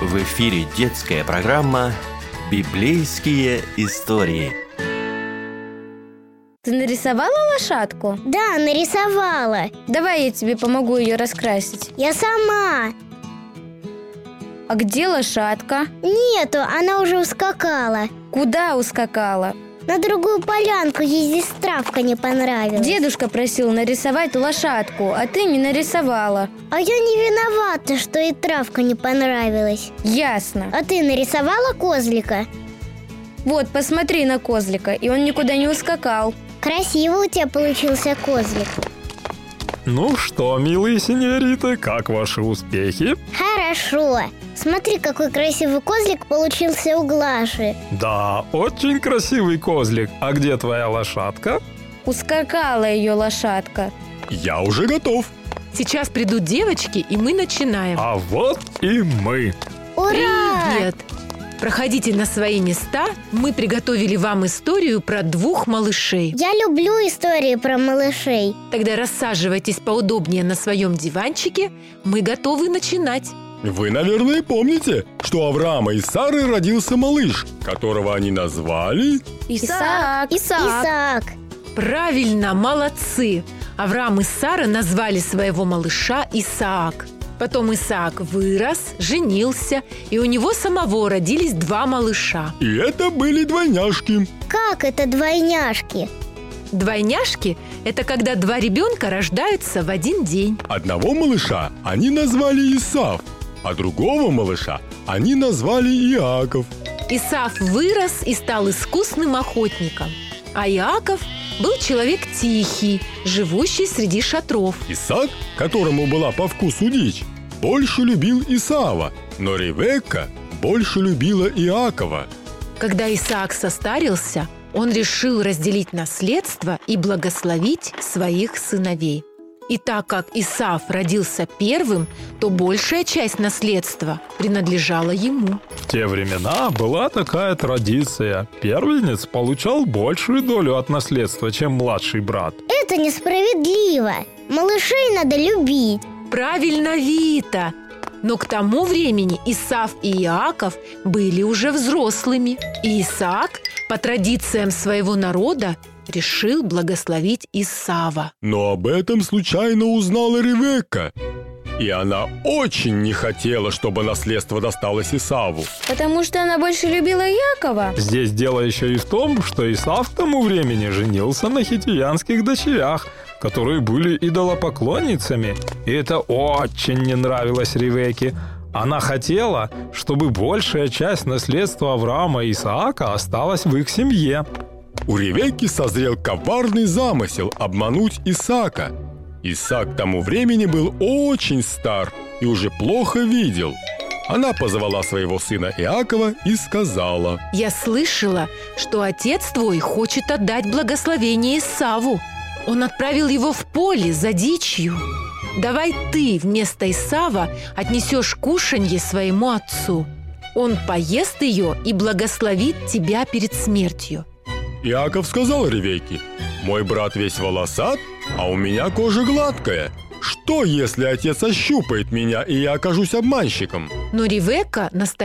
В эфире детская программа «Библейские истории». Ты нарисовала лошадку? Да, нарисовала. Давай я тебе помогу ее раскрасить. Я сама. А где лошадка? Нету, она уже ускакала. Куда ускакала? На другую полянку, ей здесь травка не понравилась. Дедушка просил нарисовать лошадку, а ты не нарисовала. А я не виновата, что и травка не понравилась. Ясно. А ты нарисовала козлика? Вот, посмотри на козлика, и он никуда не ускакал. Красиво у тебя получился козлик. Ну что, милые сеньориты, как ваши успехи? Хорошо. Смотри, какой красивый козлик получился у Глаши. Да, очень красивый козлик. А где твоя лошадка? Ускакала ее лошадка. Я уже готов. Сейчас придут девочки, и мы начинаем. А вот и мы. Ура! Привет! Проходите на свои места. Мы приготовили вам историю про двух малышей. Я люблю истории про малышей. Тогда рассаживайтесь поудобнее на своем диванчике. Мы готовы начинать. Вы, наверное, помните, что у Авраама и Сары родился малыш, которого они назвали... Исаак. Правильно, молодцы! Авраам и Сара назвали своего малыша Исаак. Потом Исаак вырос, женился, и у него самого родились два малыша. И это были двойняшки. Как это двойняшки? Двойняшки – это когда два ребенка рождаются в один день. Одного малыша они назвали Исав, а другого малыша они назвали Иаков. Исав вырос и стал искусным охотником, а Иаков был человек тихий, живущий среди шатров. Исаак, которому была по вкусу дичь, больше любил Исава, но Ревекка больше любила Иакова. Когда Исаак состарился, он решил разделить наследство и благословить своих сыновей. И так как Исав родился первым, то большая часть наследства принадлежала ему. В те времена была такая традиция. Первенец получал большую долю от наследства, чем младший брат. Это несправедливо. Малышей надо любить. Правильно, Вита! Но к тому времени Исав и Иаков были уже взрослыми. И Исаак, по традициям своего народа, решил благословить Исава. Но об этом случайно узнала Ревекка. И она очень не хотела, чтобы наследство досталось Исаву. Потому что она больше любила Якова. Здесь дело еще и в том, что Исав к тому времени женился на хитиянских дочерях, которые были идолопоклонницами. И это очень не нравилось Ревекке. Она хотела, чтобы большая часть наследства Авраама и Исаака осталась в их семье. У Ревекки созрел коварный замысел обмануть Исаака. Исаак к тому времени был очень стар и уже плохо видел. Она позвала своего сына Иакова и сказала: «Я слышала, что отец твой хочет отдать благословение Исаву. Он отправил его в поле за дичью. Давай ты вместо Исава отнесешь кушанье своему отцу. Он поест ее и благословит тебя перед смертью». Иаков сказал Ревекке: «Мой брат весь волосат, а у меня кожа гладкая. Что, если отец ощупает меня, и я окажусь обманщиком?» Но Ревекка настояла